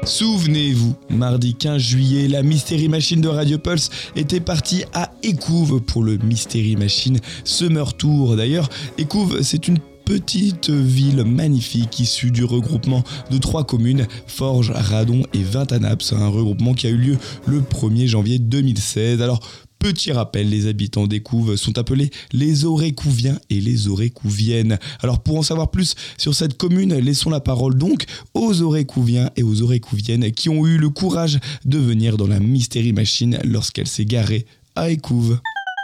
Souvenez-vous, mardi 15 juillet, la Mystery Machine de Radio Pulse était partie à Écouves pour le Mystery Machine Summer Tour. D'ailleurs, Écouves, c'est une petite ville magnifique issue du regroupement de 3 communes, Forges, Radon et Vintanaps, un regroupement qui a eu lieu le 1er janvier 2016. Alors, petit rappel, les habitants d'Écouves sont appelés les Orécouviens et les Orécouviennes. Alors pour en savoir plus sur cette commune, laissons la parole donc aux Orécouviens et aux Orécouviennes qui ont eu le courage de venir dans la Mystery Machine lorsqu'elle s'est garée à Écouves.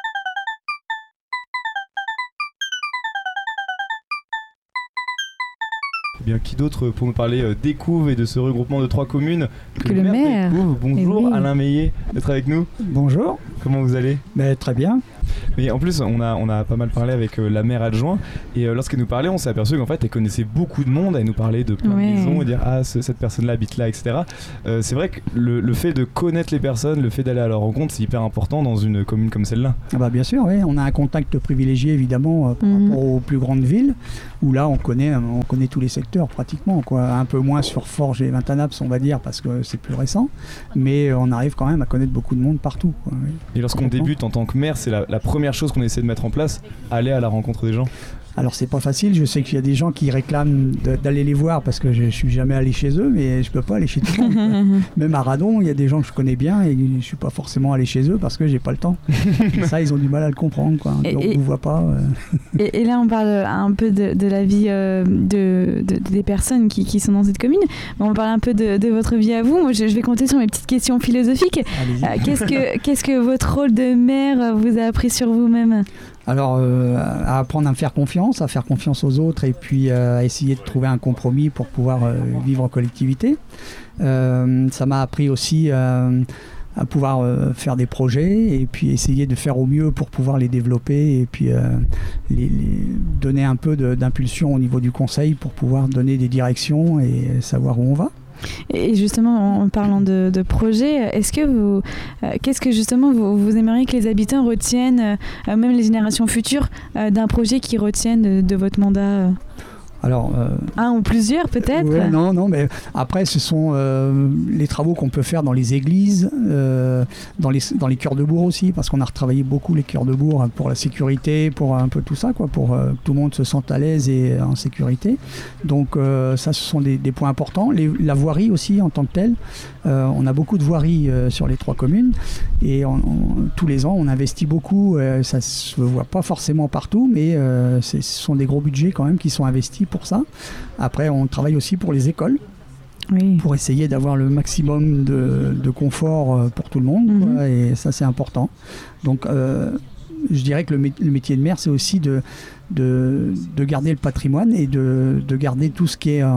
Eh bien, qui d'autre pour nous parler d'Écouves et de ce regroupement de 3 communes que le maire d'Écouves. Bonjour, oui. Alain Meillet d'être avec nous. Bonjour. Comment vous allez ? Très bien. Mais en plus, on a pas mal parlé avec la maire adjointe et lorsqu'elle nous parlait, on s'est aperçu qu'en fait, elle connaissait beaucoup de monde. Elle nous parlait de plein de maisons et dire cette personne-là habite là, etc. C'est vrai que le fait de connaître les personnes, le fait d'aller à leur rencontre, c'est hyper important dans une commune comme celle-là. Bien sûr, oui. On a un contact privilégié évidemment par rapport aux plus grandes villes où là on connaît tous les secteurs pratiquement, quoi. Un peu moins sur Forges et Vintanaps, on va dire, parce que c'est plus récent, mais on arrive quand même à connaître beaucoup de monde partout, quoi, oui. Et lorsqu'on débute en tant que maire, c'est la première chose qu'on essaie de mettre en place, aller à la rencontre des gens. Alors c'est pas facile, je sais qu'il y a des gens qui réclament d'aller les voir parce que je suis jamais allé chez eux, mais je peux pas aller chez tout le monde. Même à Radon, il y a des gens que je connais bien et je suis pas forcément allé chez eux parce que j'ai pas le temps. Ça, ils ont du mal à le comprendre, quoi. Donc on ne voit pas. Et là, on parle un peu de la vie des personnes qui sont dans cette commune. Mais on parle un peu de votre vie à vous. Moi, je vais compter sur mes petites questions philosophiques. Qu'est-ce que votre rôle de maire vous a appris sur vous-même ? Alors, à apprendre à me faire confiance, à faire confiance aux autres et puis à essayer de trouver un compromis pour pouvoir vivre en collectivité. Ça m'a appris aussi à pouvoir faire des projets et puis essayer de faire au mieux pour pouvoir les développer et puis les donner un peu d'impulsion au niveau du conseil pour pouvoir donner des directions et savoir où on va. Et justement, en parlant de projet, qu'est-ce que justement vous aimeriez que les habitants retiennent, même les générations futures, d'un projet qu'ils retiennent de votre mandat ? Alors, un ou plusieurs peut-être. Ouais, non, mais après ce sont les travaux qu'on peut faire dans les églises, dans les cœurs de bourg aussi, parce qu'on a retravaillé beaucoup les cœurs de bourg pour la sécurité, pour un peu tout ça, quoi, pour que tout le monde se sente à l'aise et en sécurité. Donc ça, ce sont des points importants. La voirie aussi en tant que telle. On a beaucoup de voiries sur les 3 communes et tous les ans on investit beaucoup. Ça se voit pas forcément partout, mais ce sont des gros budgets quand même qui sont investis pour ça. Après, on travaille aussi pour les écoles. Oui. Pour essayer d'avoir le maximum de confort pour tout le monde, quoi, et ça c'est important. Donc je dirais que le métier de maire, c'est aussi de garder le patrimoine et de garder tout ce qui est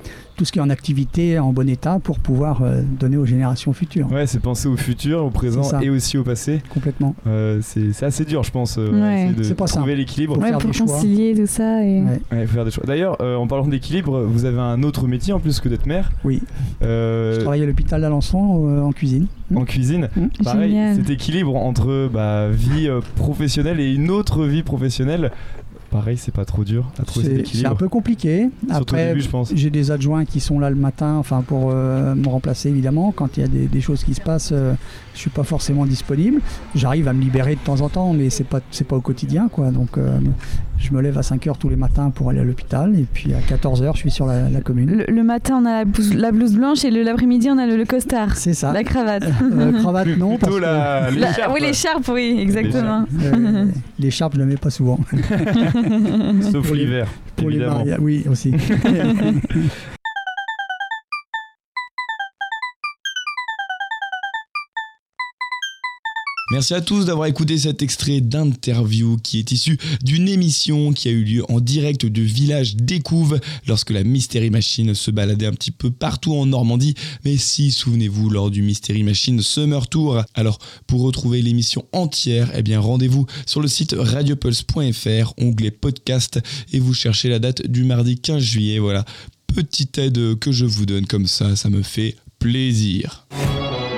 en activité, en bon état pour pouvoir donner aux générations futures. Ouais, c'est penser au futur, au présent et aussi au passé. Complètement. C'est assez dur, je pense, de trouver l'équilibre. Pour concilier tout ça. Faut faire des choix. D'ailleurs, en parlant d'équilibre, vous avez un autre métier en plus que d'être maire. Oui. Je travaille à l'hôpital d'Alençon en cuisine. En cuisine. Pareil, génial. Cet équilibre entre vie professionnelle et une autre vie professionnelle. Pareil, c'est pas trop dur à trouver cet équilibre. C'est un peu compliqué. Après, au début, je pense. J'ai des adjoints qui sont là le matin, pour me remplacer évidemment. Quand il y a des choses qui se passent, je suis pas forcément disponible. J'arrive à me libérer de temps en temps, mais c'est pas au quotidien, quoi. Donc je me lève à 5h tous les matins pour aller à l'hôpital et puis à 14h je suis sur la commune. Le matin on a la blouse blanche et l'après-midi on a le costard. C'est ça. La cravate. Cravate non. Plutôt l'écharpe. Oui, l'écharpe, oui, exactement. L'écharpe je ne la mets pas souvent. Sauf l'hiver, évidemment. Oui, aussi. Merci à tous d'avoir écouté cet extrait d'interview qui est issu d'une émission qui a eu lieu en direct du village d'Écouves lorsque la Mystery Machine se baladait un petit peu partout en Normandie. Mais si, souvenez-vous, lors du Mystery Machine Summer Tour. Alors, pour retrouver l'émission entière, rendez-vous sur le site radiopulse.fr, onglet podcast, et vous cherchez la date du mardi 15 juillet. Voilà, petite aide que je vous donne comme ça me fait plaisir.